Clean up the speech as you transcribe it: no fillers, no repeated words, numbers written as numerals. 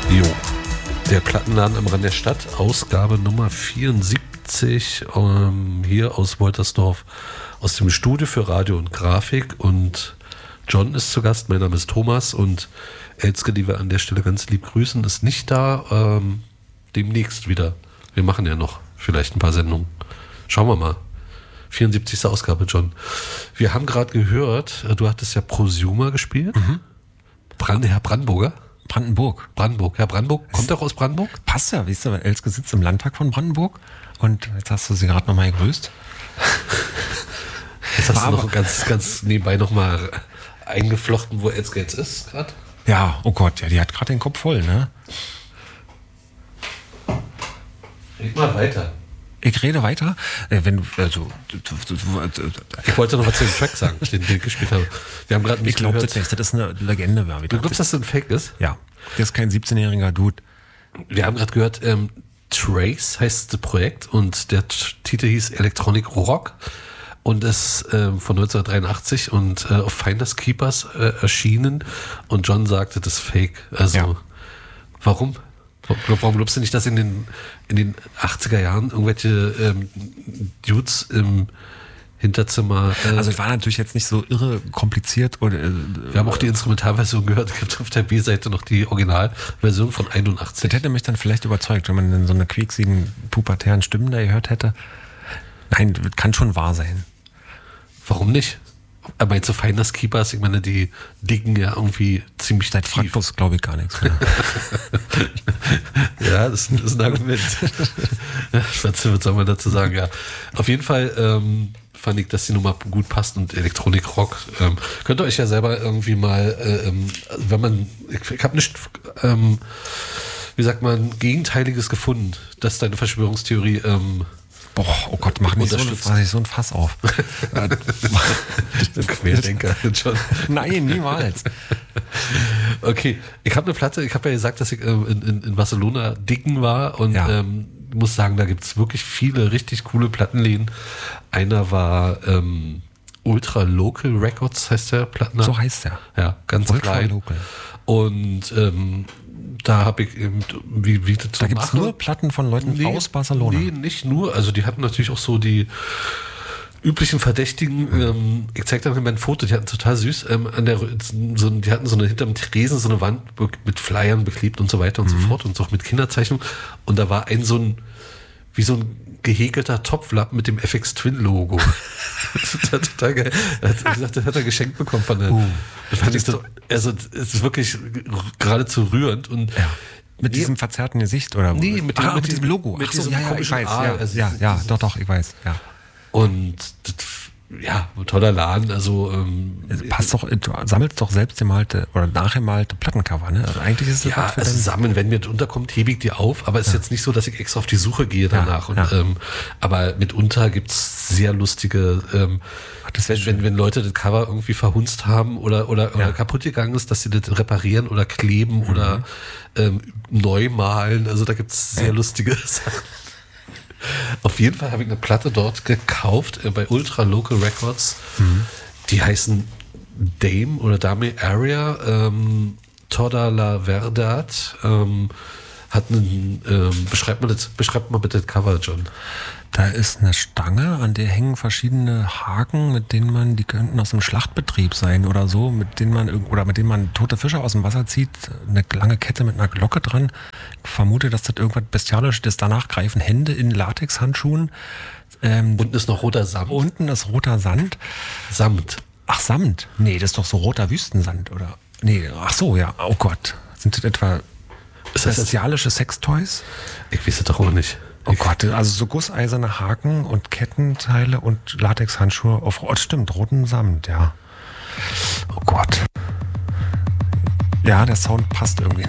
Jo, der Plattenladen am Rand der Stadt, Ausgabe Nummer 74, hier aus Woltersdorf, aus dem Studio für Radio und Grafik. Und John ist zu Gast, mein Name ist Thomas und Elske, die wir an der Stelle ganz lieb grüßen, ist nicht da, demnächst wieder. Wir machen ja noch vielleicht ein paar Sendungen. Schauen wir mal. 74. Ausgabe, John. Wir haben gerade gehört, du hattest ja Prosumer gespielt. Mhm. Herr Brandenburger? Brandenburg. Herr Brandenburg, kommt doch aus Brandenburg? Passt ja, weißt du, weil Elske sitzt im Landtag von Brandenburg und jetzt hast du sie gerade nochmal gegrüßt. Jetzt hast du noch ganz nebenbei nochmal eingeflochten, wo Elske jetzt ist gerade. Ja, oh Gott, ja, die hat gerade den Kopf voll, ne? Red mal weiter. Ich rede weiter. Ich wollte noch was zu dem Track sagen, den wir gespielt haben. Wir haben gerade nicht gehört. Ich glaube, das ist eine Legende. Du glaubst, dass das ein Fake ist? Ja. Der ist kein 17-jähriger Dude. Wir haben gerade gehört, Trace heißt das Projekt und der Titel hieß Electronic Rock und ist von 1983 und auf Finders Keepers erschienen und John sagte, das ist Fake. Also, ja. Warum glaubst du nicht, dass in den 80er Jahren irgendwelche Dudes im Hinterzimmer... also es war natürlich jetzt nicht so irre kompliziert. Oder, wir haben auch die Instrumentalversion gehört. Es gibt auf der B-Seite noch die Originalversion von 81. Das hätte mich dann vielleicht überzeugt, wenn man dann so eine quieksigen, pubertären Stimmen da gehört hätte. Nein, das kann schon wahr sein. Warum nicht? Aber jetzt so Finders Keepers, ich meine, die dicken ja irgendwie ziemlich seit Frankfurt glaube ich gar nichts mehr. Ja, das ist ein Argument. Was soll man dazu sagen? Ja, auf jeden Fall fand ich, dass die Nummer gut passt und Electronic Rock. Könnt ihr euch ja selber irgendwie mal, wenn man, ich habe nicht, wie sagt man, Gegenteiliges gefunden, dass deine Verschwörungstheorie oh Gott, mach nicht so ein Fass auf. Querdenker schon. Nein, niemals. Okay, ich habe eine Platte, ich habe ja gesagt, dass ich in Barcelona dicken war und ja. Muss sagen, da gibt es wirklich viele richtig coole Plattenläden. Einer war Ultra Local Records, heißt der Plattenladen. So heißt der. Ja, ganz Ultra klein. Local. Und da habe ich eben, wie das da gibt es nur Platten von Leuten aus Barcelona. Nee, nicht nur. Also die hatten natürlich auch so die üblichen Verdächtigen. Ich zeig dir mal mein Foto, die hatten total süß. Die hatten so eine hinterm Tresen so eine Wand mit Flyern beklebt und so weiter und so fort und so mit Kinderzeichnungen. Und da war wie so ein gehäkelter Topflappen mit dem FX Twin Logo. Das war total geil. Das hat er geschenkt bekommen von der. Also es ist wirklich geradezu rührend und mit diesem verzerrten Gesicht oder? Nee, mit diesem Logo. Mit diesem ich weiß. Doch, ich weiß. Ja. Und ja, ein toller Laden, also passt doch, du sammelst doch selbst gemalte oder nachgemalte Plattencover, ne? Also eigentlich ist es sammeln, wenn mir das unterkommt, hebe ich die auf, aber es ist jetzt nicht so, dass ich extra auf die Suche gehe danach. Aber mitunter gibt es sehr lustige, wenn Leute das Cover irgendwie verhunzt haben oder kaputt gegangen ist, dass sie das reparieren oder kleben oder neu malen, also da gibt es sehr lustige Sachen. Auf jeden Fall habe ich eine Platte dort gekauft bei Ultra Local Records. Die heißen Dame oder Dame Area Toda la Verdad. Beschreibt mal bitte das Cover, John. Da ist eine Stange, an der hängen verschiedene Haken, mit denen die könnten aus dem Schlachtbetrieb sein oder so, mit denen man tote Fische aus dem Wasser zieht. Eine lange Kette mit einer Glocke dran. Ich vermute, dass das irgendwas Bestialisches ist. Danach greifen Hände in Latexhandschuhen. Unten ist noch roter Samt. Unten ist roter Sand. Samt. Ach, Samt. Nee, das ist doch so roter Wüstensand, oder? Nee, ach so, ja. Oh Gott. Sind das etwa bestialische Sextoys? Ich weiß es doch auch nicht. Oh Gott, also so gusseiserne Haken und Kettenteile und Latexhandschuhe auf stimmt, roten Samt, ja. Oh Gott. Ja, der Sound passt irgendwie.